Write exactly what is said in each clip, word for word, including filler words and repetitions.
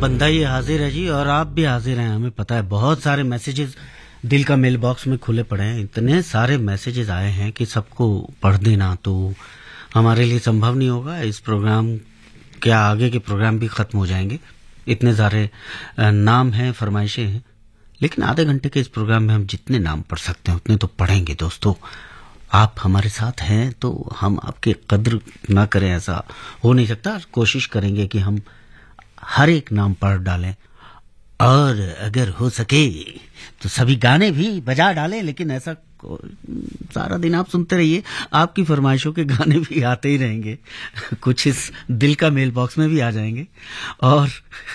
बंदा ही हाजिर है जी, और आप भी हाजिर हैं। हमें पता है बहुत सारे मैसेजेस दिल का मेल बॉक्स में खुले पड़े हैं। इतने सारे मैसेजेस आए हैं कि सबको पढ़ देना तो हमारे लिए संभव नहीं होगा। इस प्रोग्राम क्या आगे के प्रोग्राम भी खत्म हो जाएंगे, इतने सारे नाम हैं, फरमाइशें हैं। लेकिन आधे घंटे के इस प्रोग्राम में हम जितने नाम पढ़ सकते हैं उतने तो पढ़ेंगे। दोस्तों, आप हमारे साथ हैं तो हम आपकी कद्र ना करें, ऐसा हो नहीं सकता। कोशिश करेंगे कि हम हर एक नाम पढ़ डालें, और अगर हो सके तो सभी गाने भी बजा डालें। लेकिन ऐसा सारा दिन आप सुनते रहिए, आपकी फरमाइशों के गाने भी आते ही रहेंगे, कुछ इस दिल का मेल बॉक्स में भी आ जाएंगे। और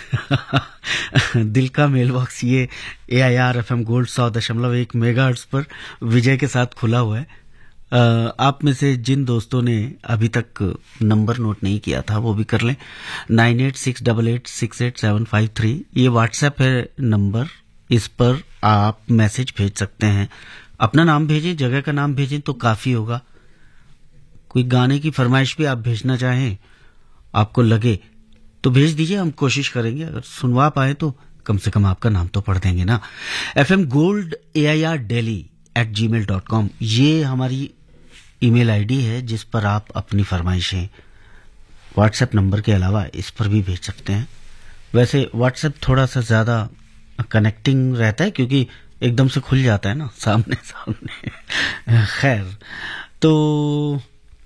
दिल का मेल बॉक्स ये ए I R F M gold सौ दशमलव एक मेगा हर्ट्ज पर विजय के साथ खुला हुआ है। Uh, आप में से जिन दोस्तों ने अभी तक नंबर नोट नहीं किया था वो भी कर लें। Nine eight six double eight six eight seven five three ये व्हाट्सएप है नंबर, इस पर आप मैसेज भेज सकते हैं। अपना नाम भेजें, जगह का नाम भेजें तो काफी होगा। कोई गाने की फरमाइश भी आप भेजना चाहें, आपको लगे तो भेज दीजिए, हम कोशिश करेंगे। अगर सुनवा पाए तो कम से कम आपका नाम तो पढ़ देंगे ना। F M gold A I R daily eight ji mail dot com ये हमारी ईमेल आईडी है, जिस पर आप अपनी फरमाइशें व्हाट्सएप नंबर के अलावा इस पर भी भेज सकते हैं। वैसे व्हाट्सएप थोड़ा सा ज्यादा कनेक्टिंग रहता है क्योंकि एकदम से खुल जाता है ना सामने सामने। खैर, तो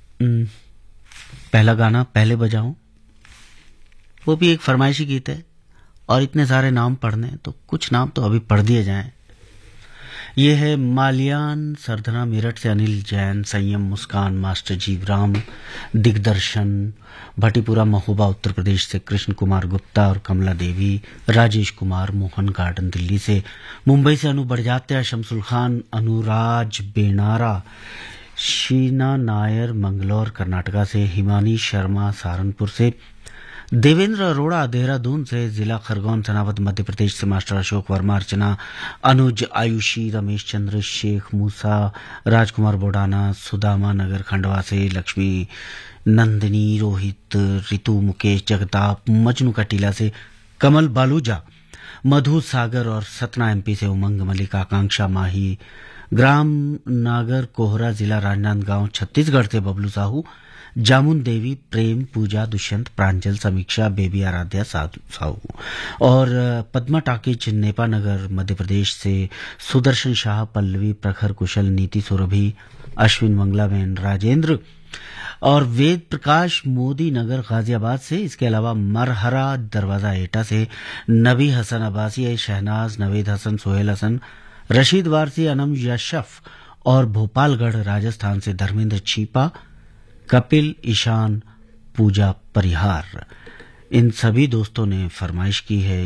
पहला गाना पहले बजाऊं, वो भी एक फरमाइशी गीत है। और इतने सारे नाम पढ़ने तो कुछ नाम तो अभी पढ़ दिए जाएं। ये है मालियान सरधना मेरठ से अनिल जैन, संयम मुस्कान मास्टर जीवराम, दिग्दर्शन भटीपुरा महोबा उत्तर प्रदेश से कृष्ण कुमार गुप्ता और कमला देवी, राजेश कुमार मोहन गार्डन दिल्ली से, मुंबई से अनु बड़जात्या, शमसुल खान, अनुराज बेनारा, शीना नायर मंगलौर कर्नाटका से, हिमानी शर्मा सहारनपुर से, देवेंद्र अरोड़ा देहरादून से, जिला खरगोन सनावद मध्य प्रदेश से मास्टर अशोक वर्मा, अर्चना, अनुज, आयुषी, रमेश चंद्र, शेख मूसा, राजकुमार बोडाना, सुदामा नगर खंडवा से, लक्ष्मी, नंदिनी, रोहित, रितु, मुकेश, जगताप, मजनू कटीला से, कमल बालूजा, मधु सागर और सतना एमपी से, उमंग मलिक, आकांक्षा माही, ग्राम नागर कोहरा जिला राजनांदगांव छत्तीसगढ़ से बबलू साहू, जामुन देवी, प्रेम, पूजा, दुष्यंत, प्रांजल, समीक्षा, बेबी आराध्या साहू और पद्मा टाकीज नेपा नगर मध्य प्रदेश से, सुदर्शन शाह, पल्लवी, प्रखर कुशल, नीति सुरभि, अश्विन मंगलाबेन, राजेंद्र और वेद प्रकाश मोदी नगर गाजियाबाद से। इसके अलावा मरहरा दरवाजा एटा से नबी हसन अब्बासी, शहनाज, नवेद हसन, सोहेल हसन, रशीद वारसी, अनम यशफ और भोपालगढ़ राजस्थान से धर्मेंद्र छीपा, कपिल, ईशान, पूजा परिहार। इन सभी दोस्तों ने फरमाइश की है।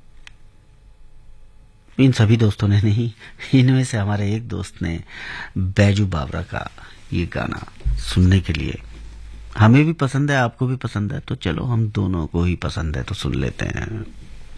इन सभी दोस्तों ने नहीं, इनमें से हमारे एक दोस्त ने बैजू बावरा का ये गाना सुनने के लिए, हमें भी पसंद है आपको भी पसंद है तो चलो हम दोनों को ही पसंद है तो सुन लेते हैं।